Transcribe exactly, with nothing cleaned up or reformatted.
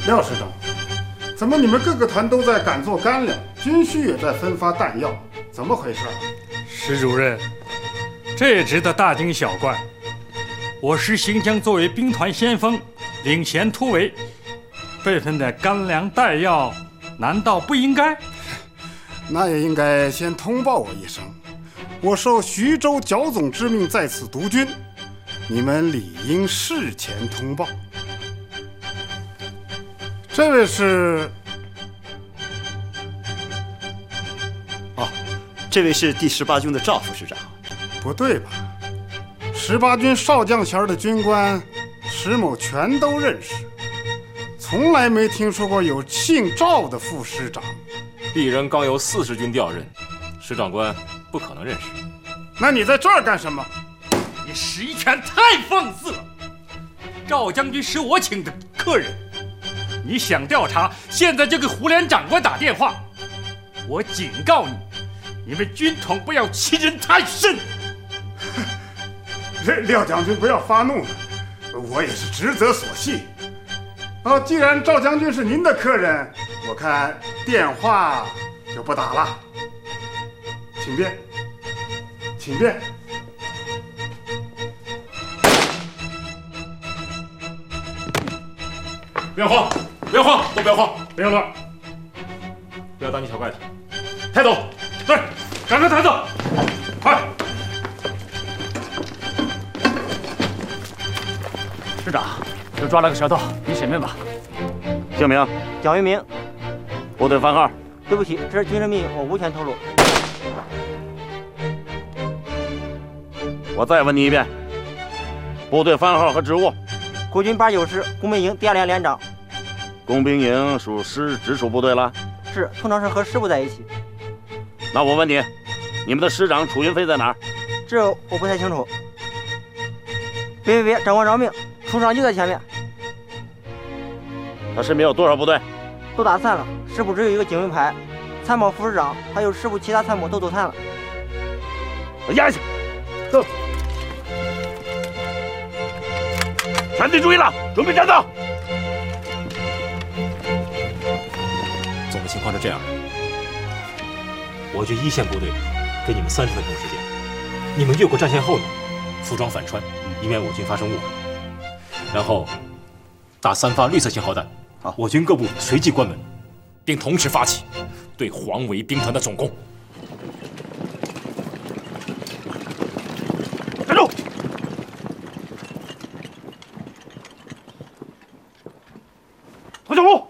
廖师长，怎么你们各个团都在赶做干粮，军需也在分发弹药，怎么回事？ 石主任，这也值得大惊小怪。我师行将作为兵团先锋，领衔突围，被分的干粮弹药，难道不应该？ 那也应该先通报我一声。我受徐州剿总之命在此督军，你们理应事前通报。这位是？ 哦，这位是第十八军的赵副师长。 不对吧？十八军少将衔的军官，石某全都认识，从来没听说过有姓赵的副师长。 鄙人刚由四十军调任，石长官不可能认识。 那你在这儿干什么？ 你石一拳太放肆了！赵将军是我请的客人，你想调查，现在就给胡连长官打电话。我警告你，你们军统不要欺人太甚。 廖将军不要发怒了，我也是职责所系。哦，既然赵将军是您的客人，我看电话就不打了。请便，请便。 不要慌，不要慌，都不要慌，不要乱，不要大惊小怪的。抬走，对，赶快抬走，快！ 师长，又抓了个舌头，你审问吧。 姓名？ 蒋玉明。 部队番号？ 对不起，这是军事秘密，我无权透露。 我再问你一遍，部队番号和职务？ 国军八九师工兵营第二连连长。 工兵营属师直属部队了？ 是，通常是和师部在一起。 那我问你，你们的师长楚云飞在哪儿？ 这我不太清楚。别别别，长官饶命！处长就在前面。 他身边有多少部队？ 都打散了，师部只有一个警卫排，参谋副师长还有师部其他参谋都走散了。 押下去，走！全体注意了，准备战斗！ 总的情况是这样的，我军一线部队给你们三十分钟时间，你们越过战线后呢，服装反穿，以免我军发生误会。然后打三发绿色信号弹， 好， 我军各部随即关门，并同时发起对黄维兵团的总攻。 站住！脱小路！